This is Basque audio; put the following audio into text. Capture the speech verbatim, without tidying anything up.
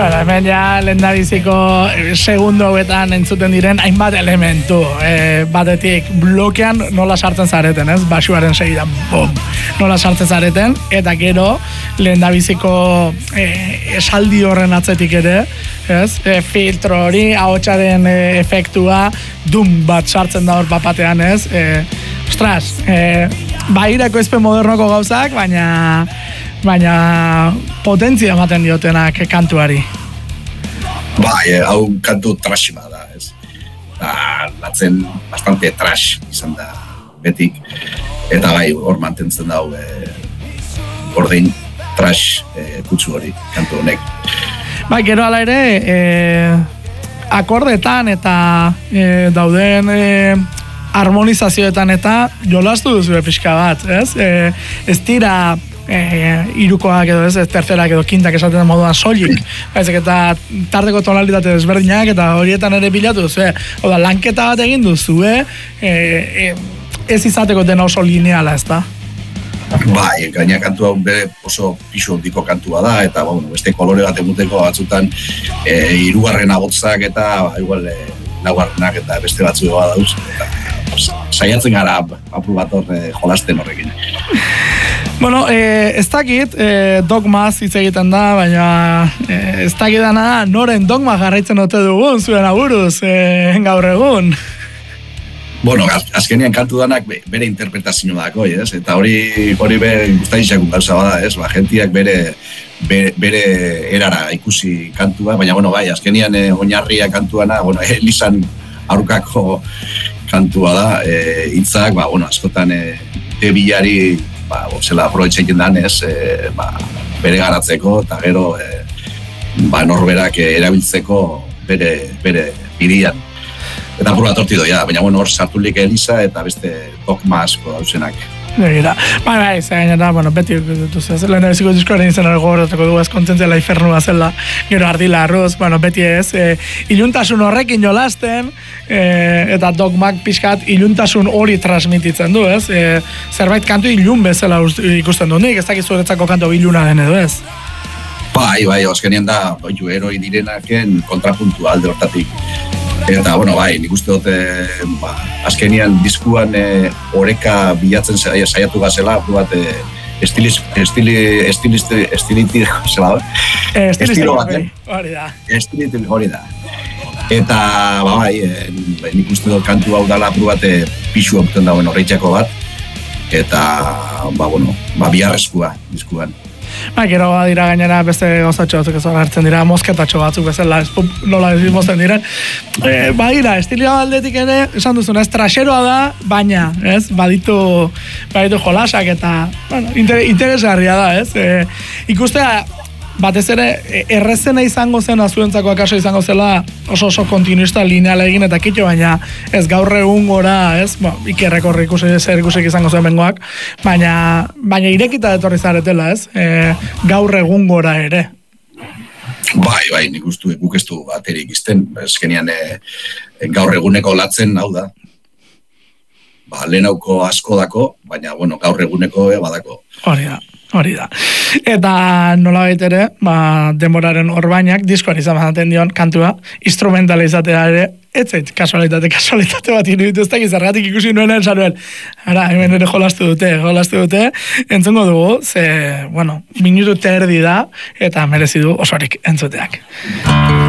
Bara, hemen ja lehendabiziko segundo hauetan entzuten diren hainbat elementu. E, batetik blokean nola sartzen zareten, ez? Basuaren segidan, bom, nola sartzen zareten. Eta gero lehendabiziko e, esaldi horren atzetik ere, ez? E, filtro hori, ahotsaren e, efektua, dum bat sartzen da hor papatean, ez? E, ostras, e, bairako ezpe modernoko gauzak, baina... baina potentzia ematen diotenak kantuari. Bai, hau kantu trash bada, ez? Da, latzen bastante trash izan da betik, eta bai, hor mantentzen dau e, ordein trash e, kutsu hori, kantu honek. Bai, gero ala ere, e, akordetan eta e, dauden e, harmonizazioetan eta jolastu duzu pixka bat, ez? E, ez dira E, irukoak edo ez, tercerak edo kintak esaten moduan soilik, baizik eta tardeko tonalitate desberdinak eta horietan ere bilatu duzu, eh? Oda, lanketa bat egin duzu, eh? E, e, ez izateko dena oso lineala, ez da? Bai, gaina kantu hau bere oso pisu handiko kantua da, eta bueno, beste kolore bat emuteko batzutan e, hirugarren abotzak eta igual e, laugarrenak eta beste batzu bat dauz, eta saiatzen gara apur bat hor e, jolasten horrekin. Bueno, eh, ez dakit, eh, dogmaz hitz egiten da, baina eh, ez dakitana noren dogma jarraitzen ote dugun, zuen aburuz, eh, gaur egun. Bueno, azkenean kantu danak bere interpretazio dako, ez? Eta hori hori bere guztaitxakun gauza bada, ez? Ba, gentiak bere, bere, bere erara ikusi kantua, baina, bueno, bai, azkenean eh, oinarria kantuana, bueno, Elisan aurkako kantua da, eh, hitzak, ba, bueno, askotan eh, de bilari ba, zela aprobetxekin dan, ez, e, ba, bere garatzeko, eta gero, e, ba, norberak erabiltzeko bere, bere bidian. Eta apur bat horti doia, baina, bueno, hor sartulik Elisa eta beste dogma asko dauzenak. Begira, bai, bai, zain, eta, bueno, beti duzez, lehen ebiziko diskoaren izan ergo horretako dugu ez kontzentzela infernua zela, gero ardila arroz, bueno, beti ez, e, iluntasun horrekin jolasten, e, eta dogmak pixkat iluntasun hori transmititzen du, ez, e, zerbait kantu ilun bezala ikusten du, nik ez dakit zuretzako kantu iluna den edo, ez? Bai, bai, azkenean da, oitu, eroi direnaken kontrapuntu alde hortatik. Eta, bueno, bai, nik uste dute, ba, azkenian diskuan e, oreka bilatzen saiatu gazela, bat, e, estiliz, estili, estiliste, estiliti, zela, eh, estilo bat, eh? Hori da. Estiliti, hori da. Eta, ba, bai, e, nik uste dut kantu hau dala bat e, pixu hauten dagoen horreitxako bat, eta, ba, bueno, ba, biharrezkoa diskuan. Ba, gero dira gainera beste gauzatxo batzuk ez hartzen dira, mosketatxo batzuk bezala, ez, nola ez mozten diren. E, ba, dira, estilioa aldetik ere, esan duzun, ez, traxeroa da, baina, ez, baditu, baditu jolasak eta, bueno, inter, interesgarria da, ez. E, ikustea, batez ere, errezena izango zen, azuentzako akaso izango zela, oso oso kontinuista lineala egin eta kitxo, baina ez gaur egun gora, ez, bo, ikerrekorri ikusi, zer ikusik izango zen bengoak, baina, baina irekita etorri zaretela, ez, e, gaur egun gora ere. Bai, bai, nik ustu, guk ez du baterik izten, ezkenean e, gaur eguneko latzen, hau da, ba, lehenauko asko dako, baina, bueno, gaur eguneko e, badako. Hori da. Hori da. Eta nola ere, ba, denboraren orbainak, diskoan izan bazaten dion kantua, instrumentala izatea ere, ez zait, kasualitate, kasualitate bat iruditu, ez da gizarratik ikusi nuena esan nuen. Ara, hemen ere jolastu dute, jolastu dute, entzungo dugu, ze, bueno, minutu terdi da, eta merezi du osorik entzuteak.